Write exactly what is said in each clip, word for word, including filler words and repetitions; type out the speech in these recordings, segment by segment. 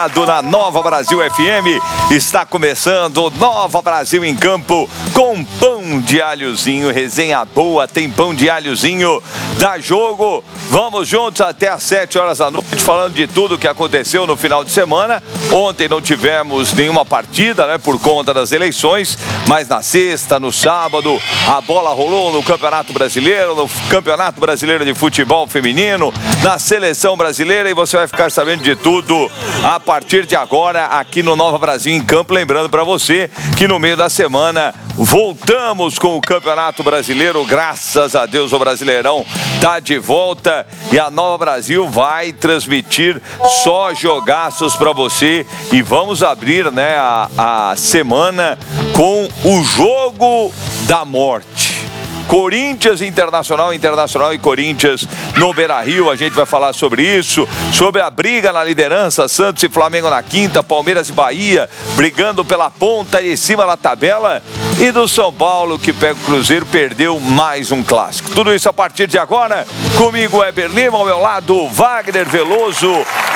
Na Nova Brasil F M, está começando Nova Brasil em Campo com pão de alhozinho, resenha boa, tem pão de alhozinho, dá jogo, vamos juntos até às sete horas da noite, falando de tudo que aconteceu no final de semana. Ontem não tivemos nenhuma partida, né, por conta das eleições, mas na sexta, no sábado, a bola rolou no Campeonato Brasileiro, no Campeonato Brasileiro de Futebol Feminino, na Seleção Brasileira, e você vai ficar sabendo de tudo a A partir de agora, aqui no Nova Brasil em Campo. Lembrando para você que no meio da semana voltamos com o Campeonato Brasileiro. Graças a Deus o Brasileirão tá de volta e a Nova Brasil vai transmitir só jogaços para você. E vamos abrir, né, a, a semana com o Jogo da Morte. Corinthians Internacional, Internacional e Corinthians no Beira-Rio, a gente vai falar sobre isso, sobre a briga na liderança, Santos e Flamengo na quinta, Palmeiras e Bahia brigando pela ponta e em cima da tabela, e do São Paulo que pega o Cruzeiro, perdeu mais um clássico. Tudo isso a partir de agora, comigo Weber Lima, ao meu lado Wagner Veloso,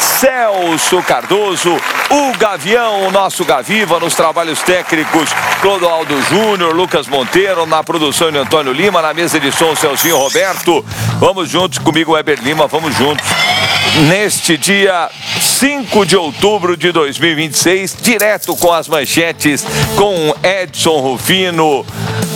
Celso Cardoso, o Gavião, o nosso Gaviva, nos trabalhos técnicos, Clodoaldo Júnior, Lucas Monteiro, na produção de Antônio Lima, na mesa de som, Celcinho Roberto. Vamos juntos, comigo Weber Lima, vamos juntos neste dia cinco de outubro de dois mil e vinte e seis, direto com as manchetes, com Edson Rufino,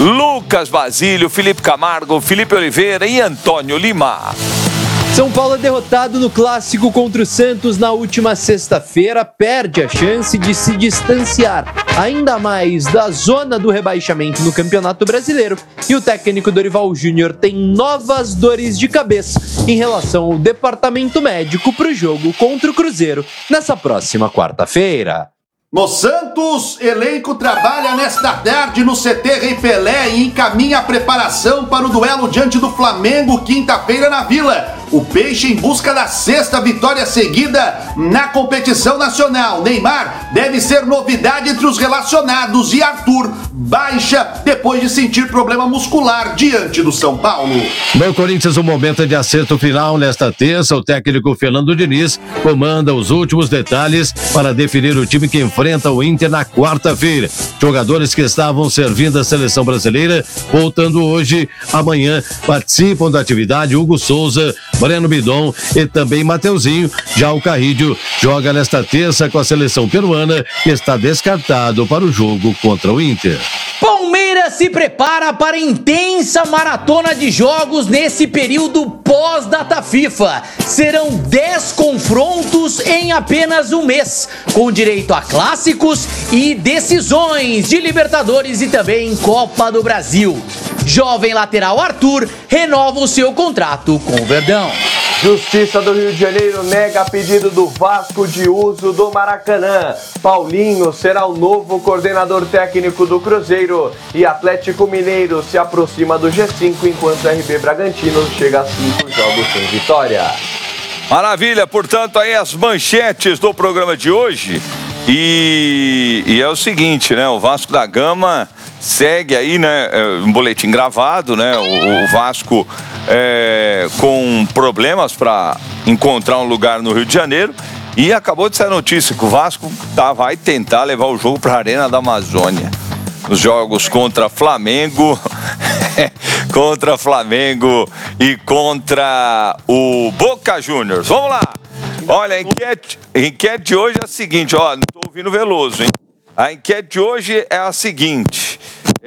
Lucas Basílio, Felipe Camargo, Felipe Oliveira e Antônio Lima. São Paulo é derrotado no clássico contra o Santos na última sexta-feira, perde a chance de se distanciar ainda mais da zona do rebaixamento no Campeonato Brasileiro, e o técnico Dorival Júnior tem novas dores de cabeça em relação ao departamento médico para o jogo contra o Cruzeiro nessa próxima quarta-feira. No Santos, elenco trabalha nesta tarde no C T Rei Pelé e encaminha a preparação para o duelo diante do Flamengo, quinta-feira na Vila. O Peixe em busca da sexta vitória seguida na competição nacional. Neymar deve ser novidade entre os relacionados e Arthur baixa depois de sentir problema muscular diante do São Paulo. No Corinthians, o momento de acerto final nesta terça. O técnico Fernando Diniz comanda os últimos detalhes para definir o time que enfrenta o Inter na quarta-feira. Jogadores que estavam servindo a seleção brasileira, voltando hoje, amanhã, participam da atividade. Hugo Souza, Breno Bidon e também Mateuzinho. Já o Carrídio joga nesta terça com a seleção peruana, que está descartado para o jogo contra o Inter. Palmeiras se prepara para intensa maratona de jogos nesse período pós-data FIFA. Serão dez confrontos em apenas um mês, com direito a clássicos e decisões de Libertadores e também Copa do Brasil. Jovem lateral Arthur renova o seu contrato com o Verdão. Justiça do Rio de Janeiro nega pedido do Vasco de uso do Maracanã. Paulinho será o novo coordenador técnico do Cruzeiro e Atlético Mineiro se aproxima do G cinco, enquanto R B Bragantino chega a cinco jogos sem vitória. Maravilha, portanto, aí as manchetes do programa de hoje. E, e é o seguinte, né? O Vasco da Gama segue aí, né? Um boletim gravado, né? O, o Vasco é, com problemas para encontrar um lugar no Rio de Janeiro. E acabou de sair a notícia que o Vasco tá, vai tentar levar o jogo para a Arena da Amazônia. Os jogos contra Flamengo, contra Flamengo e contra o Boca Juniors. Vamos lá! Olha, a enquete, a enquete de hoje é a seguinte, ó, não tô ouvindo Veloso, hein? A enquete de hoje é a seguinte,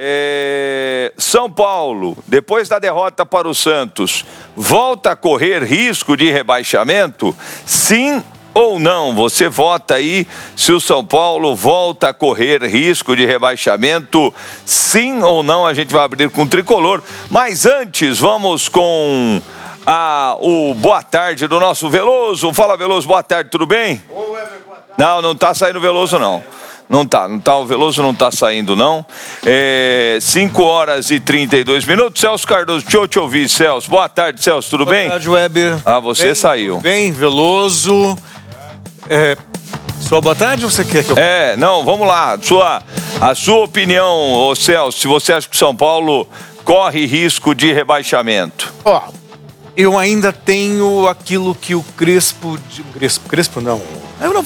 é, São Paulo, depois da derrota para o Santos, volta a correr risco de rebaixamento? Sim ou não? Você vota aí se o São Paulo volta a correr risco de rebaixamento, sim ou não? A gente vai abrir com o Tricolor, mas antes vamos com a, o boa tarde do nosso Veloso. Fala, Veloso, boa tarde, tudo bem? Não, não tá saindo Veloso não. Não tá, não tá, o Veloso não tá saindo não. É, cinco horas e trinta e dois minutos. Celso Cardoso, deixa eu te ouvir, Celso. Boa tarde, Celso, tudo boa bem? Boa tarde, Weber. Ah, você bem, saiu. Bem, Veloso. É, sua boa tarde ou você quer que eu... É, não, vamos lá. Sua, a sua opinião, ô Celso, se você acha que o São Paulo corre risco de rebaixamento? Ó, eu ainda tenho aquilo que o Crespo... Crespo, Crespo não. Eu não